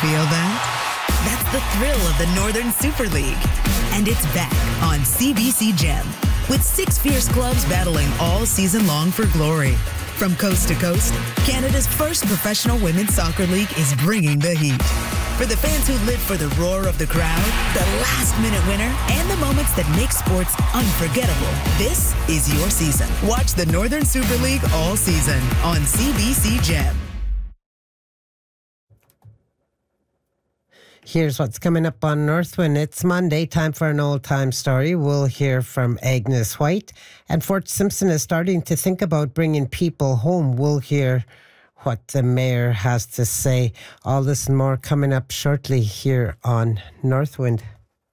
Feel that? That's the thrill of the Northern Super League. And it's back on CBC Gem, with 6 fierce clubs battling all season long for glory. From coast to coast, Canada's first professional women's soccer league is bringing the heat. For the fans who live for the roar of the crowd, the last-minute winner, and the moments that make sports unforgettable, this is your season. Watch the Northern Super League all season on CBC Gem. Here's what's coming up on Northwind. It's Monday, time for an old-time story. We'll hear from Agnes White. And Fort Simpson is starting to think about bringing people home. We'll hear what the mayor has to say. All this and more coming up shortly here on Northwind.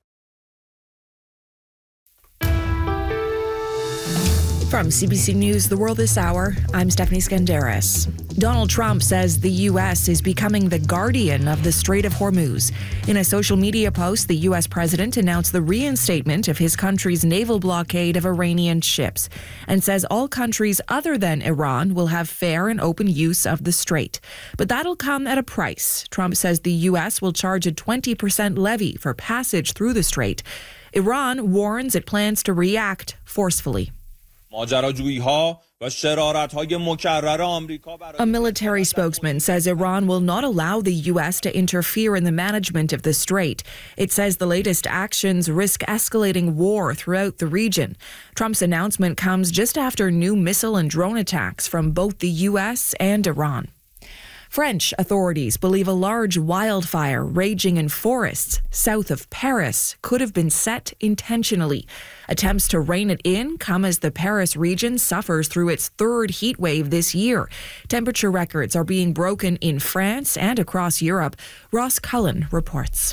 From CBC News, The World This Hour, I'm Stephanie Skandaris. Donald Trump says the U.S. is becoming the guardian of the Strait of Hormuz. In a social media post, the U.S. president announced the reinstatement of his country's naval blockade of Iranian ships and says all countries other than Iran will have fair and open use of the strait. But that'll come at a price. Trump says the U.S. will charge a 20% levy for passage through the strait. Iran warns it plans to react forcefully. A military spokesman says Iran will not allow the U.S. to interfere in the management of the strait. It says the latest actions risk escalating war throughout the region. Trump's announcement comes just after new missile and drone attacks from both the U.S. and Iran. French authorities believe a large wildfire raging in forests south of Paris could have been set intentionally. Attempts to rein it in come as the Paris region suffers through its 3rd heat wave this year. Temperature records are being broken in France and across Europe. Ross Cullen reports.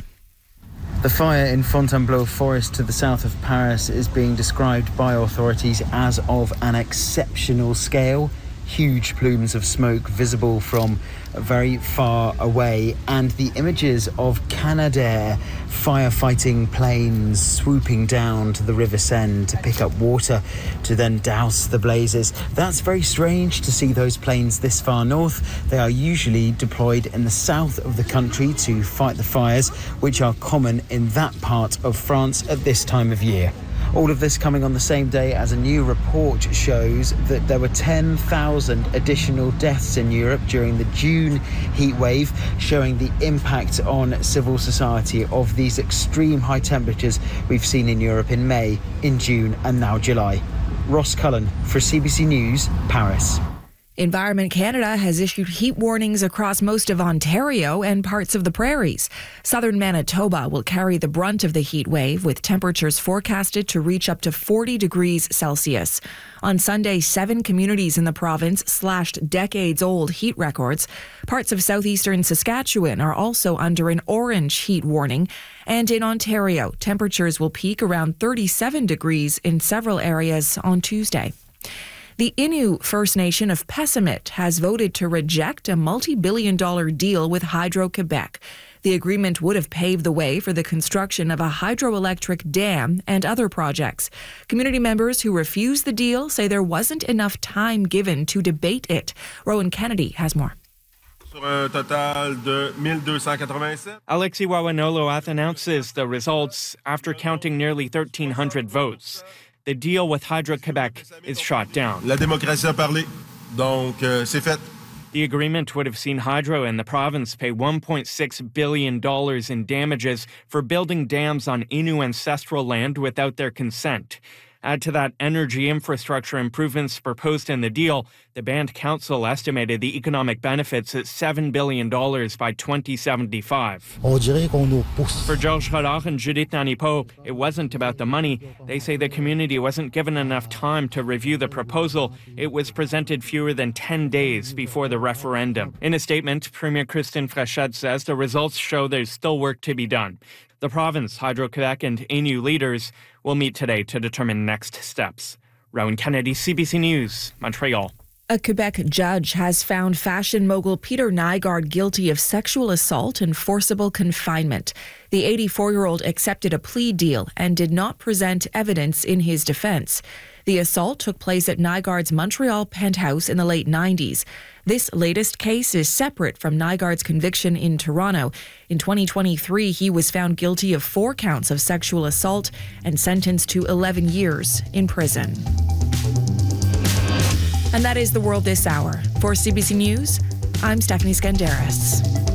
The fire in Fontainebleau Forest to the south of Paris is being described by authorities as of an exceptional scale. Huge plumes of smoke visible from very far away, and the images of Canadair firefighting planes swooping down to the River Seine to pick up water to then douse the blazes. That's very strange to see those planes this far north. They are usually deployed in the south of the country to fight the fires, which are common in that part of France at this time of year. All of this coming on the same day as a new report shows that there were 10,000 additional deaths in Europe during the June heat wave, showing the impact on civil society of these extreme high temperatures we've seen in Europe in May, in June and now July. Ross Cullen for CBC News, Paris. Environment Canada has issued heat warnings across most of Ontario and parts of the prairies. Southern Manitoba will carry the brunt of the heat wave, with temperatures forecasted to reach up to 40 degrees Celsius. On Sunday, 7 communities in the province slashed decades-old heat records. Parts of southeastern Saskatchewan are also under an orange heat warning. And in Ontario, temperatures will peak around 37 degrees in several areas on Tuesday. The Innu First Nation of Pessamit has voted to reject a multi-billion-dollar deal with Hydro-Quebec. The agreement would have paved the way for the construction of a hydroelectric dam and other projects. Community members who refused the deal say there wasn't enough time given to debate it. Rowan Kennedy has more. Alexi Wawanoloath announces the results after counting nearly 1,300 votes. The deal with Hydro-Quebec is shot down. La démocratie a parlé, donc c'est fait. The agreement would have seen Hydro and the province pay $1.6 billion in damages for building dams on Innu ancestral land without their consent. Add to that energy infrastructure improvements proposed in the deal, the Band Council estimated the economic benefits at $7 billion by 2075. For Georges Rodard and Judith Nanipo, it wasn't about the money. They say the community wasn't given enough time to review the proposal. It was presented fewer than 10 days before the referendum. In a statement, Premier Christine Frechette says the results show there's still work to be done. The province, Hydro-Quebec and Innu leaders will meet today to determine next steps. Rowan Kennedy, CBC News, Montreal. A Quebec judge has found fashion mogul Peter Nygard guilty of sexual assault and forcible confinement. The 84-year-old accepted a plea deal and did not present evidence in his defense. The assault took place at Nygard's Montreal penthouse in the late 90s. This latest case is separate from Nygard's conviction in Toronto. In 2023, he was found guilty of 4 counts of sexual assault and sentenced to 11 years in prison. And that is the world this hour. For CBC News, I'm Stephanie Skandaris.